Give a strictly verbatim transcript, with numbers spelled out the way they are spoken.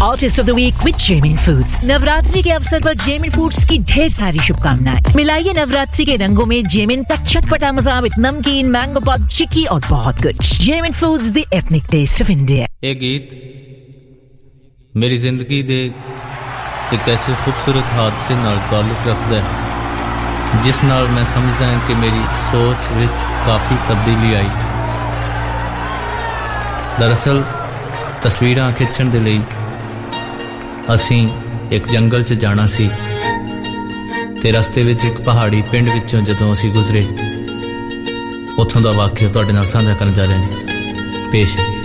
Hottest of the week with Jaimin Foods. Navratri के अवसर पर Jaimin Foods की ढेर सारी शुभकामनाएं। मिलाइए नवरात्रि के रंगों में Jaimin का चटपटा मज़ा विद नमकीन, मैंगो पॉप, चिक्की और बहुत कुछ। Jaimin Foods, the ethnic taste of India. ये गीत मेरी जिंदगी दे एक ऐसे खूबसूरत हादसे नाल ताल्लुक रखदा है जिस नाल मैं समझदा हां कि मेरी सोच विच काफ़ी तब्दीली आई। दरअसल तस्वीरां खिंचण दे लई ਅਸੀਂ ਇੱਕ ਜੰਗਲ 'ਚ ਜਾਣਾ ਸੀ ਤੇ ਰਸਤੇ ਵਿੱਚ ਇੱਕ ਪਹਾੜੀ ਪਿੰਡ ਵਿੱਚੋਂ ਜਦੋਂ ਅਸੀਂ ਗੁਜ਼ਰੇ ਉੱਥੋਂ ਦਾ ਵਾਕਿਆ ਤੁਹਾਡੇ ਨਾਲ ਸਾਂਝਾ ਕਰਨ ਜਾ ਰਹੇ ਹਾਂ ਜੀ। ਪੇਸ਼